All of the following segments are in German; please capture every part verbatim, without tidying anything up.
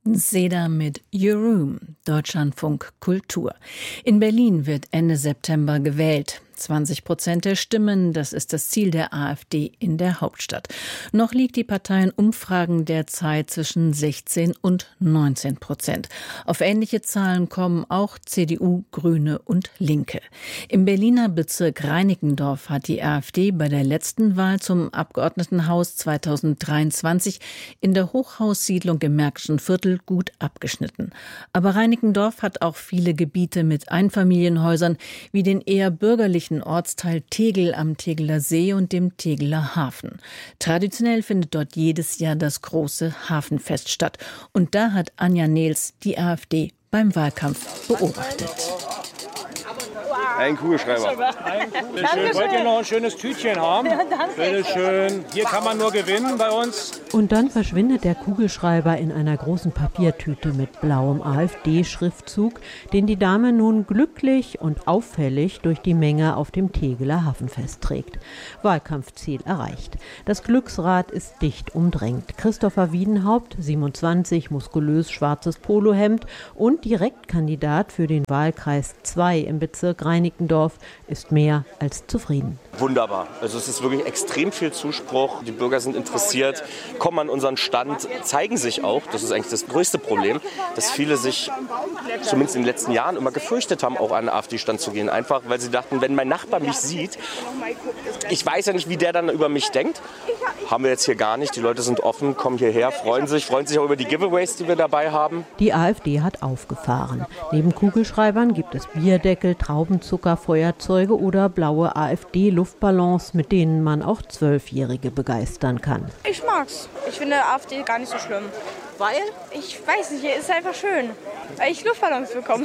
Seda mit Your Room, Deutschlandfunk Kultur. In Berlin wird Ende September gewählt. zwanzig Prozent der Stimmen, das ist das Ziel der AfD in der Hauptstadt. Noch liegt die Partei in Umfragen derzeit zwischen sechzehn und neunzehn Prozent. Auf ähnliche Zahlen kommen auch C D U, Grüne und Linke. Im Berliner Bezirk Reinickendorf hat die AfD bei der letzten Wahl zum Abgeordnetenhaus zweitausenddreiundzwanzig in der Hochhaussiedlung im Märkischen Viertel gut abgeschnitten. Aber Reinickendorf hat auch viele Gebiete mit Einfamilienhäusern wie den eher bürgerlichen Ortsteil Tegel am Tegeler See und dem Tegeler Hafen. Traditionell findet dort jedes Jahr das große Hafenfest statt. Und da hat Anja Nehls die AfD beim Wahlkampf beobachtet. Ein Kugelschreiber. Ein Kugelschreiber. Wollt ihr noch ein schönes Tütchen haben? Ja, danke. Bitte schön. Hier kann man nur gewinnen bei uns. Und dann verschwindet der Kugelschreiber in einer großen Papiertüte mit blauem AfD-Schriftzug, den die Dame nun glücklich und auffällig durch die Menge auf dem Tegeler Hafenfest trägt. Wahlkampfziel erreicht. Das Glücksrad ist dicht umdrängt. Christopher Wiedenhaupt, siebenundzwanzig, muskulös schwarzes Polohemd und Direktkandidat für den Wahlkreis zwei im Bezirk Reinickendorf, ist mehr als zufrieden. Wunderbar. Also es ist wirklich extrem viel Zuspruch. Die Bürger sind interessiert, kommen an unseren Stand, zeigen sich auch. Das ist eigentlich das größte Problem, dass viele sich zumindest in den letzten Jahren immer gefürchtet haben, auch an den AfD-Stand zu gehen. Einfach, weil sie dachten, wenn mein Nachbar mich sieht, ich weiß ja nicht, wie der dann über mich denkt. Haben wir jetzt hier gar nicht. Die Leute sind offen, kommen hierher, freuen sich, freuen sich auch über die Giveaways, die wir dabei haben. Die AfD hat aufgefahren. Neben Kugelschreibern gibt es Bierdeckel, Traubenzucker, Feuerzeuge oder blaue AfD-Luftballons, mit denen man auch Zwölfjährige begeistern kann. Ich mag's. Ich finde AfD gar nicht so schlimm. Weil? Ich weiß nicht, ist einfach schön. Weil ich Luftballons bekomme.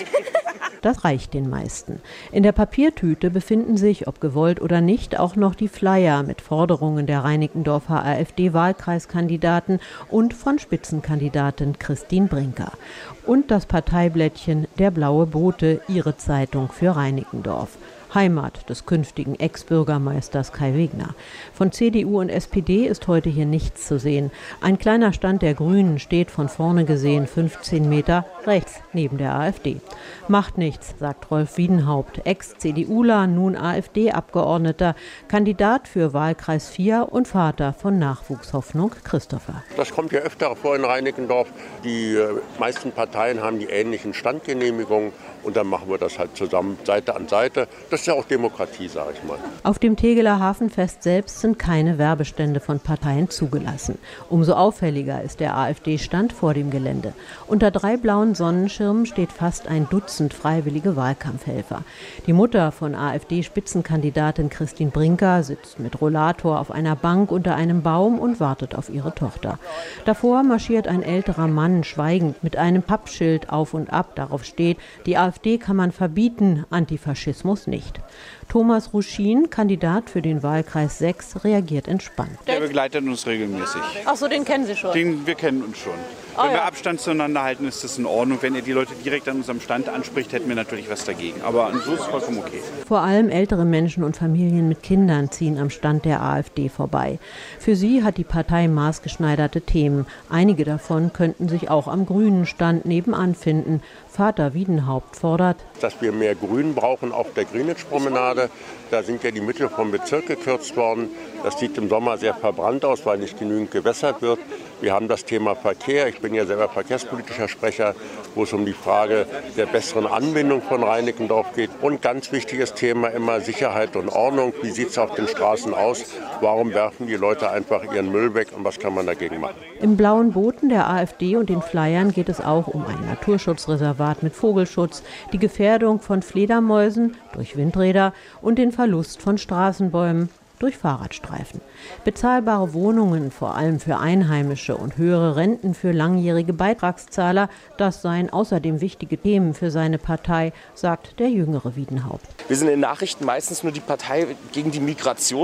Das reicht den meisten. In der Papiertüte befinden sich, ob gewollt oder nicht, auch noch die Flyer mit Forderungen der Reinickendorfer AfD-Wahlkreiskandidaten und von Spitzenkandidatin Christine Brinker. Und das Parteiblättchen Der Blaue Bote, ihre Zeitung für Reinickendorf. Heimat des künftigen Ex-Bürgermeisters Kai Wegner. Von C D U und S P D ist heute hier nichts zu sehen. Ein kleiner Stand der Grünen steht von vorne gesehen fünfzehn Meter rechts neben der AfD. Macht nichts, sagt Rolf Wiedenhaupt, Ex-CDUler, nun AfD-Abgeordneter, Kandidat für Wahlkreis vier und Vater von Nachwuchshoffnung Christopher. Das kommt ja öfter vor in Reinickendorf. Die meisten Parteien haben die ähnlichen Standgenehmigungen und dann machen wir das halt zusammen, Seite an Seite. Das ist ja auch Demokratie, sage ich mal. Auf dem Tegeler Hafenfest selbst sind keine Werbestände von Parteien zugelassen. Umso auffälliger ist der AfD-Stand vor dem Gelände. Unter drei blauen Sonnenschirmen steht fast ein Dutzend freiwillige Wahlkampfhelfer. Die Mutter von AfD-Spitzenkandidatin Christine Brinker sitzt mit Rollator auf einer Bank unter einem Baum und wartet auf ihre Tochter. Davor marschiert ein älterer Mann schweigend mit einem Pappschild auf und ab. Darauf steht, die AfD kann man verbieten, Antifaschismus nicht. Thomas Ruschin, Kandidat für den Wahlkreis sechs, reagiert entspannt. Der begleitet uns regelmäßig. Ach so, den kennen Sie schon? Den, wir kennen uns schon. Oh, Wenn wir ja. Abstand zueinander halten, ist das in Ordnung. Wenn ihr die Leute direkt an unserem Stand anspricht, hätten wir natürlich was dagegen. Aber so ist es vollkommen okay. Vor allem ältere Menschen und Familien mit Kindern ziehen am Stand der AfD vorbei. Für sie hat die Partei maßgeschneiderte Themen. Einige davon könnten sich auch am grünen Stand nebenan finden. Vater Wiedenhaupt fordert, dass wir mehr Grün brauchen auf der Grünitz-Promenade. Da sind ja die Mittel vom Bezirk gekürzt worden. Das sieht im Sommer sehr verbrannt aus, weil nicht genügend gewässert wird. Wir haben das Thema Verkehr. Ich bin ja selber verkehrspolitischer Sprecher, wo es um die Frage der besseren Anbindung von Reinickendorf geht. Und ganz wichtiges Thema immer Sicherheit und Ordnung. Wie sieht es auf den Straßen aus? Warum werfen die Leute einfach ihren Müll weg und was kann man dagegen machen? Im blauen Booten der AfD und den Flyern geht es auch um ein Naturschutzreservat mit Vogelschutz, die Gefährdung von Fledermäusen durch Windräder und den Verlust von Straßenbäumen durch Fahrradstreifen. Bezahlbare Wohnungen, vor allem für Einheimische, und höhere Renten für langjährige Beitragszahler, das seien außerdem wichtige Themen für seine Partei, sagt der jüngere Wiedenhaupt. Wir sind in den Nachrichten meistens nur die Partei gegen die Migration.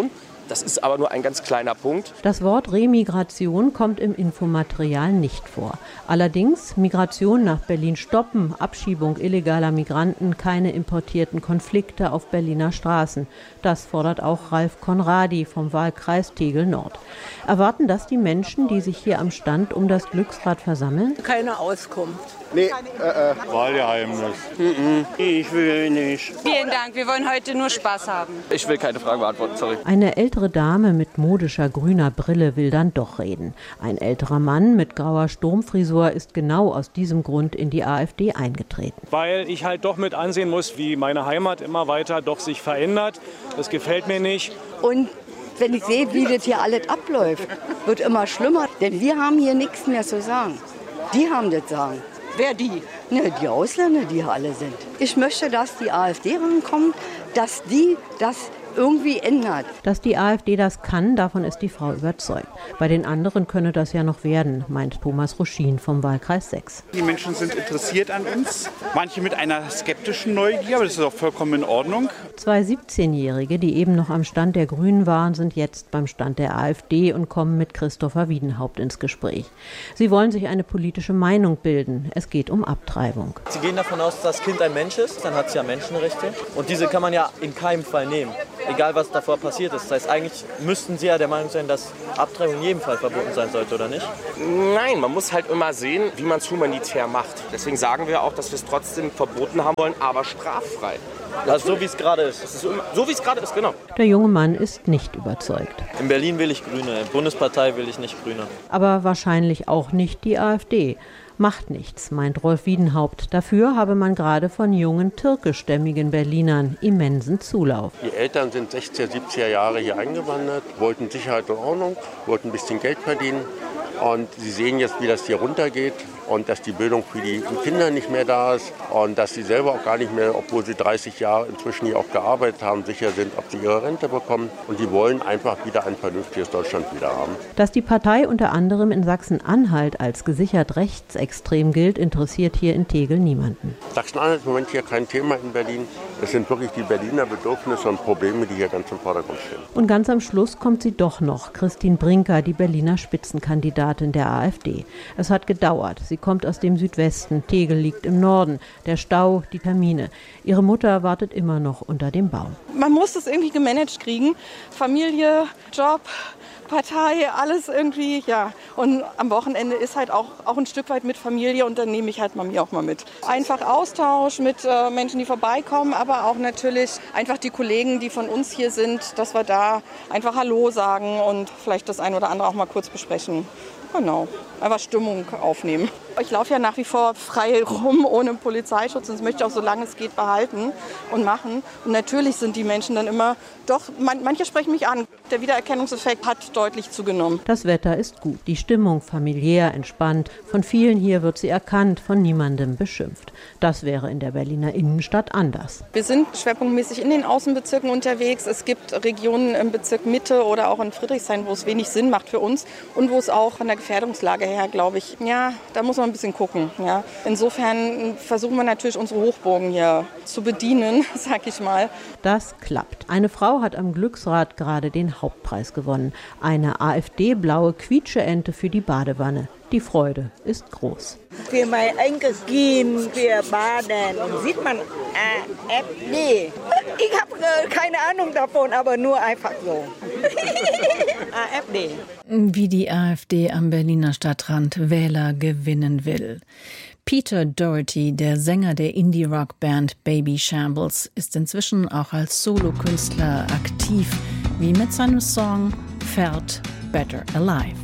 Das ist aber nur ein ganz kleiner Punkt. Das Wort Remigration kommt im Infomaterial nicht vor. Allerdings Migration nach Berlin stoppen, Abschiebung illegaler Migranten, keine importierten Konflikte auf Berliner Straßen. Das fordert auch Ralf Konradi vom Wahlkreis Tegel-Nord. Erwarten das die Menschen, die sich hier am Stand um das Glücksrad versammeln? Keine Auskunft. Nee, äh, äh. Wahlgeheimnis. Mhm. Ich will nicht. Vielen Dank, wir wollen heute nur Spaß haben. Ich will keine Fragen beantworten, sorry. Eine ältere Dame mit modischer grüner Brille will dann doch reden. Ein älterer Mann mit grauer Sturmfrisur ist genau aus diesem Grund in die AfD eingetreten. Weil ich halt doch mit ansehen muss, wie meine Heimat immer weiter doch sich verändert. Das gefällt mir nicht. Und wenn ich sehe, wie das hier alles abläuft, wird immer schlimmer. Denn wir haben hier nichts mehr zu sagen. Die haben das Sagen. Wer die? Ne, die Ausländer, die hier alle sind. Ich möchte, dass die AfD rankommt, dass die das irgendwie ändert. Dass die AfD das kann, davon ist die Frau überzeugt. Bei den anderen könne das ja noch werden, meint Thomas Ruschin vom Wahlkreis sechs. Die Menschen sind interessiert an uns, manche mit einer skeptischen Neugier, aber das ist auch vollkommen in Ordnung. Zwei siebzehnjährige, die eben noch am Stand der Grünen waren, sind jetzt beim Stand der AfD und kommen mit Christopher Wiedenhaupt ins Gespräch. Sie wollen sich eine politische Meinung bilden. Es geht um Abtreibung. Sie gehen davon aus, dass das Kind ein Mensch ist, dann hat es ja Menschenrechte. Und diese kann man ja in keinem Fall nehmen. Egal, was davor passiert ist. Das heißt, eigentlich müssten Sie ja der Meinung sein, dass Abtreibung in jedem Fall verboten sein sollte, oder nicht? Nein, man muss halt immer sehen, wie man es humanitär macht. Deswegen sagen wir auch, dass wir es trotzdem verboten haben wollen, aber straffrei. Also so wie es gerade ist. ist immer, so wie es gerade ist, genau. Der junge Mann ist nicht überzeugt. In Berlin will ich Grüne, in Bundespartei will ich nicht Grüne. Aber wahrscheinlich auch nicht die AfD. Macht nichts, meint Rolf Wiedenhaupt. Dafür habe man gerade von jungen türkischstämmigen Berlinern immensen Zulauf. Die Eltern sind sechziger, siebziger Jahre hier eingewandert, wollten Sicherheit und Ordnung, wollten ein bisschen Geld verdienen. Und sie sehen jetzt, wie das hier runtergeht und dass die Bildung für die Kinder nicht mehr da ist und dass sie selber auch gar nicht mehr, obwohl sie dreißig Jahre inzwischen hier auch gearbeitet haben, sicher sind, ob sie ihre Rente bekommen. Und die wollen einfach wieder ein vernünftiges Deutschland wieder haben. Dass die Partei unter anderem in Sachsen-Anhalt als gesichert rechtsextrem gilt, interessiert hier in Tegel niemanden. Sachsen-Anhalt ist im Moment hier kein Thema in Berlin. Es sind wirklich die Berliner Bedürfnisse und Probleme, die hier ganz im Vordergrund stehen. Und ganz am Schluss kommt sie doch noch, Christine Brinker, die Berliner Spitzenkandidatin der AfD. Es hat gedauert. Sie kommt aus dem Südwesten. Tegel liegt im Norden. Der Stau, die Termine. Ihre Mutter wartet immer noch unter dem Baum. Man muss das irgendwie gemanagt kriegen. Familie, Job, Partei, alles irgendwie, ja. Und am Wochenende ist halt auch, auch ein Stück weit mit Familie und dann nehme ich halt Mami auch mal mit. Einfach Austausch mit äh, Menschen, die vorbeikommen, aber auch natürlich einfach die Kollegen, die von uns hier sind, dass wir da einfach Hallo sagen und vielleicht das ein oder andere auch mal kurz besprechen. Genau, einfach Stimmung aufnehmen. Ich laufe ja nach wie vor frei rum, ohne Polizeischutz. Und das möchte ich auch, solange es geht, behalten und machen. Und natürlich sind die Menschen dann immer, doch, man, manche sprechen mich an. Der Wiedererkennungseffekt hat deutlich zugenommen. Das Wetter ist gut, die Stimmung familiär, entspannt. Von vielen hier wird sie erkannt, von niemandem beschimpft. Das wäre in der Berliner Innenstadt anders. Wir sind schwerpunktmäßig in den Außenbezirken unterwegs. Es gibt Regionen im Bezirk Mitte oder auch in Friedrichshain, wo es wenig Sinn macht für uns und wo es auch von der Gefährdungslage her, glaube ich, ja, da muss man ein bisschen gucken. Ja. Insofern versuchen wir natürlich unsere Hochburgen hier zu bedienen, sag ich mal. Das klappt. Eine Frau hat am Glücksrad gerade den Hauptpreis gewonnen. Eine AfD-blaue Quietscheente für die Badewanne. Die Freude ist groß. Für mein Enkel gehen wir baden und sieht man AfD. Ich habe äh, keine Ahnung davon, aber nur einfach so. AfD. Wie die AfD am Berliner Stadtrand Wähler gewinnen will. Peter Doherty, der Sänger der Indie-Rock-Band Baby Shambles, ist inzwischen auch als Solokünstler aktiv, wie mit seinem Song Felt Better Alive.